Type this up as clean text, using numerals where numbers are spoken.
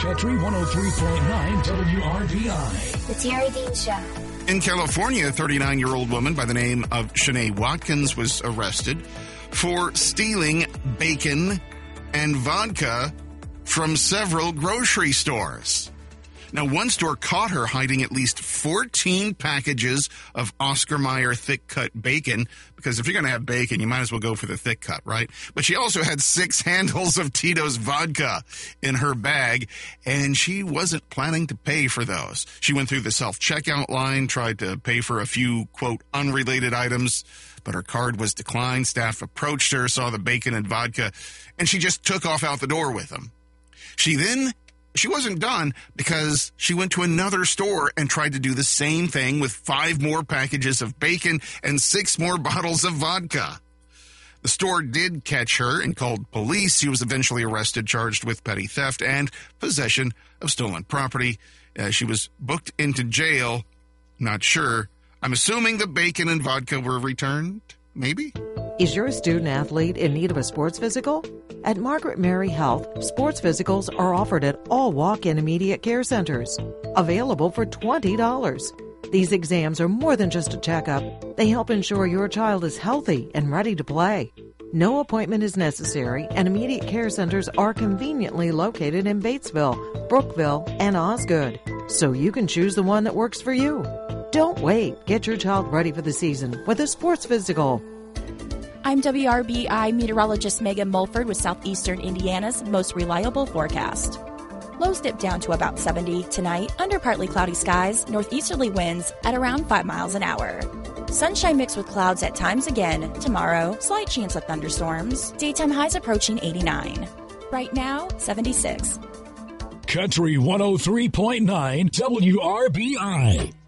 Country 103.9 WRBI. The Terry Dean Show. In California, a 39-year-old woman by the name of Shanae Watkins was arrested for stealing bacon and vodka from several grocery stores. Now, one store caught her hiding at least 14 packages of Oscar Mayer thick cut bacon, because if you're going to have bacon, you might as well go for the thick cut, right? But she also had 6 handles of Tito's vodka in her bag, and she wasn't planning to pay for those. She went through the self-checkout line, tried to pay for a few, quote, unrelated items, but her card was declined. Staff approached her, saw the bacon and vodka, and she just took off out the door with them. She wasn't done, because she went to another store and tried to do the same thing with 5 more packages of bacon and 6 more bottles of vodka. The store did catch her and called police. She was eventually arrested, charged with petty theft and possession of stolen property. She was booked into jail. Not sure. I'm assuming the bacon and vodka were returned, maybe? Is your student athlete in need of a sports physical? At Margaret Mary Health, sports physicals are offered at all walk-in immediate care centers, available for $20. These exams are more than just a checkup. They help ensure your child is healthy and ready to play. No appointment is necessary, and immediate care centers are conveniently located in Batesville, Brookville, and Osgood, so you can choose the one that works for you. Don't wait. Get your child ready for the season with a sports physical. I'm WRBI meteorologist Megan Mulford with Southeastern Indiana's most reliable forecast. Lows dip down to about 70 tonight under partly cloudy skies, northeasterly winds at around 5 miles an hour. Sunshine mixed with clouds at times again tomorrow, slight chance of thunderstorms. Daytime highs approaching 89. Right now, 76. Country 103.9 WRBI.